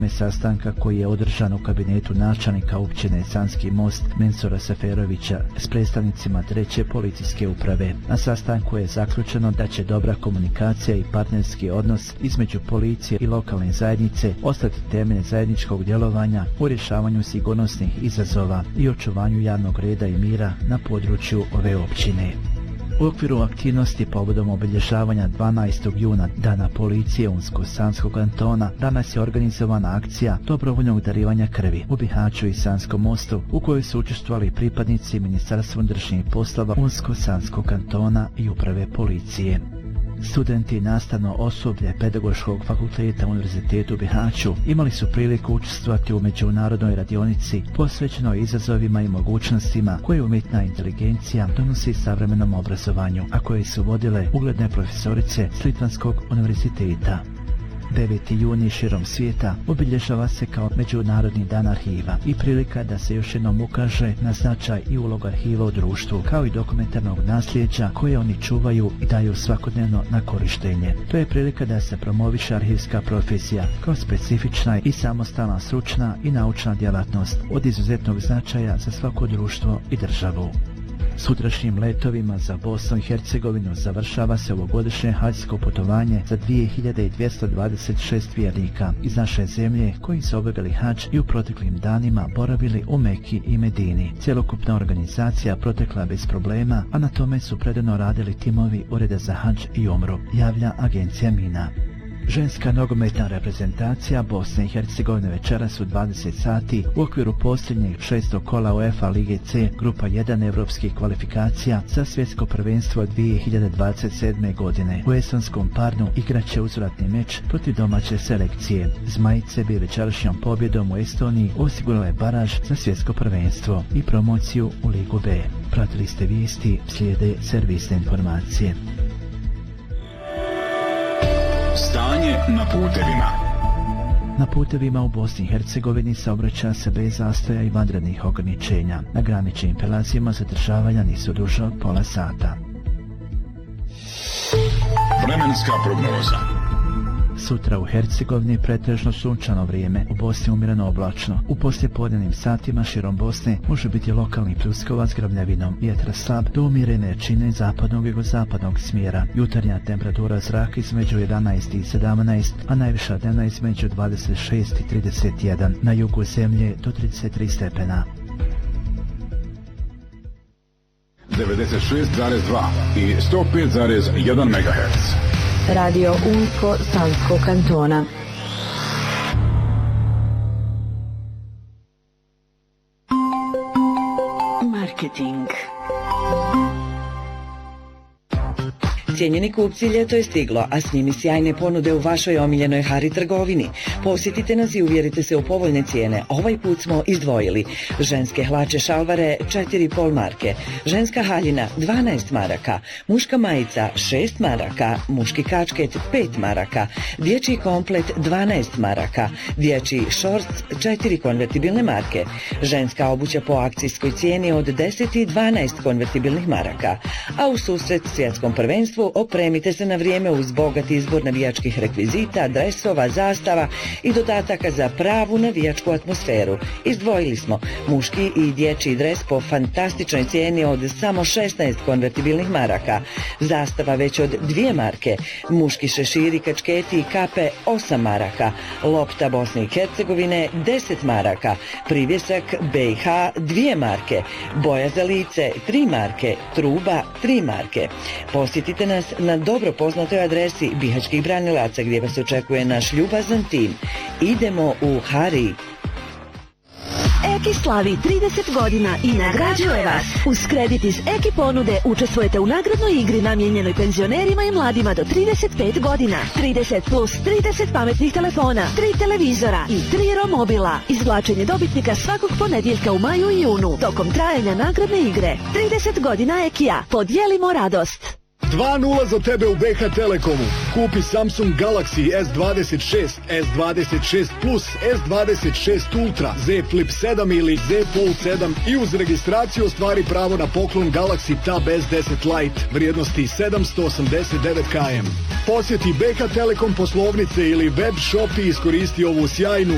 sastanka koji je održan u kabinetu načelnika općine Sanski Most Mensura Seferovića s predstavnicima 3. policijske uprave. Na sastanku je zaključeno da će dobra komunikacija i partnerski odnos između policije i lokalne zajednice ostati temelj zajedničkog djelovanja u rješavanju sigurnosnih izazova i očuvanju javnog reda i mira na području ove općine. U okviru aktivnosti povodom obilježavanja 12. juna Dana policije Unsko-Sanskog kantona danas je organizovana akcija dobrovoljnog darivanja krvi u Bihaću i Sanskom Mostu u kojoj su učestvovali pripadnici Ministarstva unutrašnjih poslova Unsko-Sanskog kantona i uprave policije. Studenti i nastavno osoblje Pedagoškog fakulteta Univerzitetu u Bihaću imali su priliku učestvovati u međunarodnoj radionici posvećenoj izazovima i mogućnostima koje umjetna inteligencija donosi savremenom obrazovanju, a koje su vodile ugledne profesorice s Litvanskog univerziteta. 9. juni širom svijeta obilježava se kao Međunarodni dan arhiva i prilika da se još jednom ukaže na značaj i ulogu arhiva u društvu, kao i dokumentarnog nasljeđa koje oni čuvaju i daju svakodnevno na korištenje. To je prilika da se promoviše arhivska profesija kao specifična i samostalna stručna i naučna djelatnost od izuzetnog značaja za svako društvo i državu. Sutrašnjim letovima za Bosnu i Hercegovinu završava se ovogodišnje hađsko putovanje za 2226 vjernika iz naše zemlje koji su obavili hadž i u proteklim danima boravili u Meki i Medini. Cjelokupna organizacija protekla bez problema, a na tome su predano radili timovi Ureda za hadž i umru, javlja agencija Mina. Ženska nogometna reprezentacija Bosne i Hercegovine večeras u 20 sati u okviru posljednjeg 6. kola UEFA Lige C grupa 1 evropskih kvalifikacija za svjetsko prvenstvo 2027. godine. U estonskom Parnu igraće uzvratni meč protiv domaće selekcije. Zmajice bi večerašnjom pobjedom u Estoniji osigurale baraž za svjetsko prvenstvo i promociju u Ligu B. Pratili ste vijesti, slijede servisne informacije. Stanje na putevima. Na putevima u Bosni i Hercegovini saobraća se bez zastoja i vanrednih ograničenja. Na graničnim prelazima zadržavanja nisu duže od pola sata. Vremenska prognoza. Sutra u Hercegovini pretežno sunčano vrijeme, u Bosni umjereno oblačno. U poslijepodnevnim satima širom Bosne može biti lokalni pljuskova s gravljavinom, vjetar slab do umjerene jačine zapadnog i jugozapadnog smjera. Jutarnja temperatura zraka između 11 i 17, a najviša dnevna između 26 i 31, na jugu zemlje do 33 stepena. 96,2 i 105,1 MHz. Radio Unsko-Sanskog kantona. Marketing. Cijenjeni kupci, ljeto je stiglo, a s njimi sjajne ponude u vašoj omiljenoj Hari trgovini. Posjetite nas i uvjerite se u povoljne cijene. Ovaj put smo izdvojili ženske hlače šalvare 4,5 marke, ženska haljina 12 maraka, muška majica 6 maraka, muški kačket 5 maraka, dječji komplet 12 maraka, dječji šorc 4 konvertibilne marke, ženska obuća po akcijskoj cijeni od 10 i 12 konvertibilnih maraka, a u susret svjetskom prvenstvu opremite se na vrijeme uz bogat izbor navijačkih rekvizita, dresova, zastava i dodataka za pravu navijačku atmosferu. Izdvojili smo muški i dječji dres po fantastičnoj cijeni od samo 16 konvertibilnih maraka, zastava već od 2 marke, muški šeširi, kačketi i kape 8 maraka, lopta Bosne i Hercegovine 10 maraka, privjesak BiH 2 marke, boja za lice 3 marke, truba 3 marke. Posjetite nas na dobro poznatoj adresi Bihaćkih branilaca gdje vas očekuje naš ljubazan tim. Idemo u Hari. Eki slavi 30 godina i nagrađuje vas. Uz kredit iz Eki ponude učestvujete u nagradnoj igri namijenjenoj penzionerima i mladima do 35 godina. 30 plus 30 pametnih telefona, 3 televizora i 3 romobila. Izvlačenje dobitnika svakog ponedjeljka u maju i junu tokom trajanja nagradne igre. 30 godina Ekija. Podijelimo radost. 2:0 za tebe u BH Telekomu. Kupi Samsung Galaxy S26, S26 Plus, S26 Ultra, Z Flip 7 ili Z Fold 7 i uz registraciju ostvari pravo na poklon Galaxy Tab S10 Lite vrijednosti 789 km. Posjeti BH Telekom poslovnice ili web shop i iskoristi ovu sjajnu